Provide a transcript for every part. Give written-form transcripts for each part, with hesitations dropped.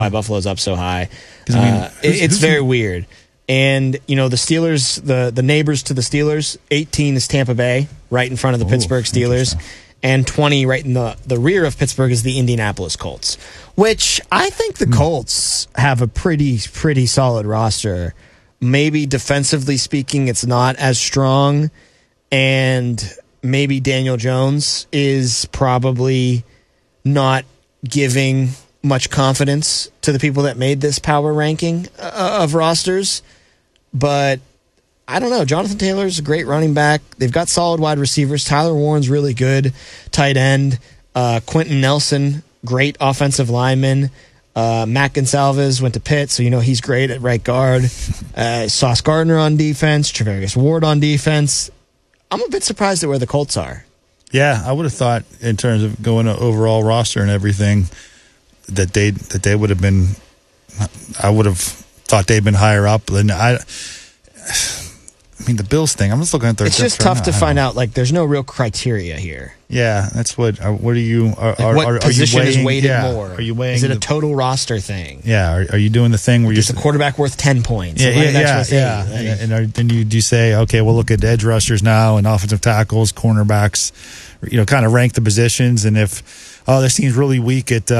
why Buffalo's up so high. It's very weird. And, the Steelers, the neighbors to the Steelers, 18 is Tampa Bay, right in front of the Pittsburgh Steelers. And 20 right in the rear of Pittsburgh is the Indianapolis Colts, which I think the Colts have a pretty solid roster. Maybe defensively speaking, it's not as strong, and maybe Daniel Jones is probably not giving much confidence to the people that made this power ranking of rosters. But I don't know. Jonathan Taylor's a great running back. They've got solid wide receivers. Tyler Warren's really good. Tight end. Quentin Nelson, great offensive lineman. Matt Gonsalves went to Pitt, so he's great at right guard. Sauce Gardner on defense. Travarius Ward on defense. I'm a bit surprised at where the Colts are. Yeah, I would have thought in terms of going to overall roster and everything that they would have been. I would have thought they'd been higher up. And I mean, the Bills thing. I'm just looking at their. It's just tough to find out. Like, there's no real criteria here. Yeah, that's what. What are you? What position is weighted more? Are you weighing? Is it a total roster thing? Yeah. Are you doing the thing where you're a quarterback worth 10 points? Yeah. And then you say, okay, we'll look at edge rushers now and offensive tackles, cornerbacks. Kind of rank the positions, and if this team's really weak at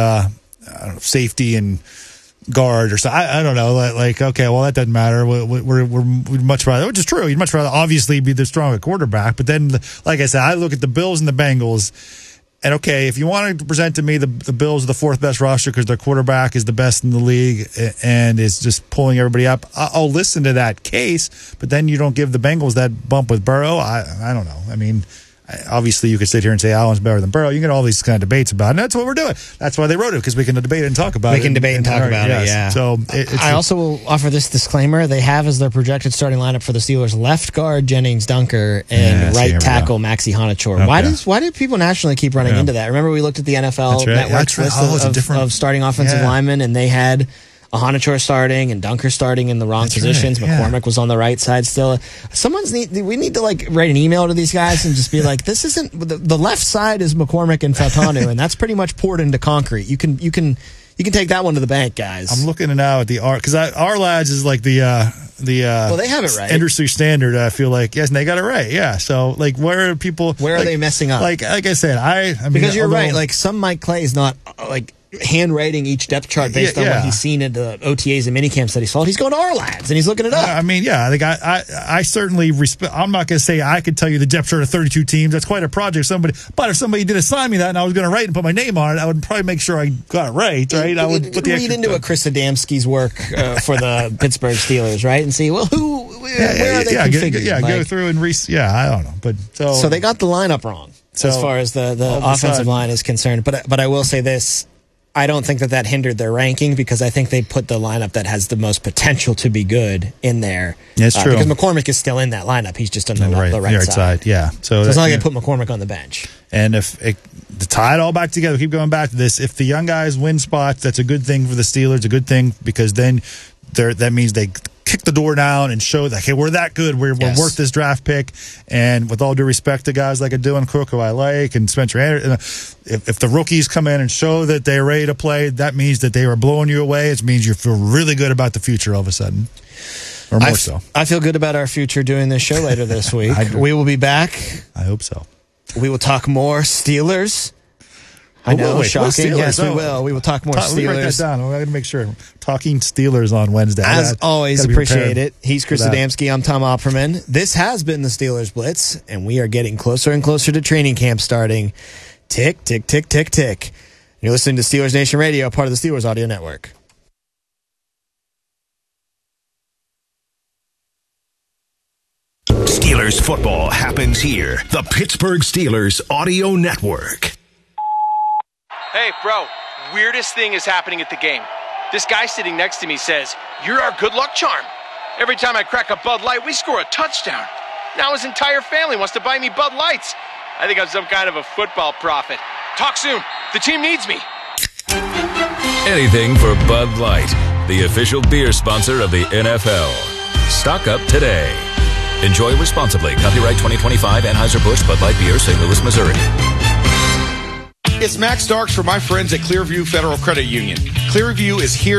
safety and guard or so, I don't know. Like, okay, well, that doesn't matter. We'd much rather, which is true. You'd much rather obviously be the stronger quarterback. But then, like I said, I look at the Bills and the Bengals, and okay, if you wanted to present to me the Bills are the fourth best roster because their quarterback is the best in the league and is just pulling everybody up, I'll listen to that case. But then you don't give the Bengals that bump with Burrow. I don't know. I mean, obviously, you could sit here and say Allen's better than Burrow. You get all these kind of debates about it, and that's what we're doing. That's why they wrote it, because we can debate it and talk about it. We can debate and talk about it, yeah. So I also will offer this disclaimer. They have as their projected starting lineup for the Steelers left guard Jennings Dunker and right tackle Maxi Honachor. Okay. Why do people nationally keep running into that? Remember we looked at the NFL Network's list of starting offensive linemen, and they had Honachor starting and Dunker starting in the wrong positions. Right, McCormick was on the right side still. We need to write an email to these guys and just be like, this isn't the left side is McCormick and Fautanu, and that's pretty much poured into concrete. You can take that one to the bank, guys. I'm looking now at the because our lads is like well, they have it right. Industry standard. I feel like yes, and they got it right. Yeah. So where are they messing up? Like I said, I mean, because you're right. Like some Mike Clay is not handwriting each depth chart based on what he's seen at the OTAs and minicamps that he saw. He's going to our lads and he's looking it up. I mean, I certainly respect. I'm not going to say I could tell you the depth chart of 32 teams. That's quite a project. But if somebody did assign me that and I was going to write and put my name on it, I would probably make sure I got it right. I would put the read into Chris Adamski's work for the Pittsburgh Steelers, right, and see where are they configured? Go through and I don't know, but so they got the lineup wrong as far as the offensive line is concerned. But I will say this. I don't think that hindered their ranking because I think they put the lineup that has the most potential to be good in there. That's true. Because McCormick is still in that lineup. He's just on the right side. Yeah. So it's not like they put McCormick on the bench. And to tie it all back together, keep going back to this, if the young guys win spots, that's a good thing for the Steelers, a good thing because then that means they kick the door down and show that, hey, we're that good. We're worth this draft pick. And with all due respect to guys like a Dylan Cook, who I like, and Spencer Anderson, if the rookies come in and show that they're ready to play, that means that they are blowing you away. It means you feel really good about the future all of a sudden. Or more so. I feel good about our future doing this show later this week. We will be back. I hope so. We will talk more Steelers. I know, shocking. Yes, we will. We will talk more Steelers. Write that down. I'm going to make sure. Talking Steelers on Wednesday. As always, appreciate it. He's Chris Adamski. I'm Tom Opperman. This has been the Steelers Blitz, and we are getting closer and closer to training camp starting. Tick, tick, tick, tick, tick. You're listening to Steelers Nation Radio, part of the Steelers Audio Network. Steelers football happens here. The Pittsburgh Steelers Audio Network. Hey, bro, weirdest thing is happening at the game. This guy sitting next to me says, "You're our good luck charm. Every time I crack a Bud Light, we score a touchdown. Now his entire family wants to buy me Bud Lights. I think I'm some kind of a football prophet. Talk soon. The team needs me." Anything for Bud Light, the official beer sponsor of the NFL. Stock up today. Enjoy responsibly. Copyright 2025 Anheuser-Busch Bud Light Beer, St. Louis, Missouri. It's Max Starks for my friends at Clearview Federal Credit Union. Clearview is here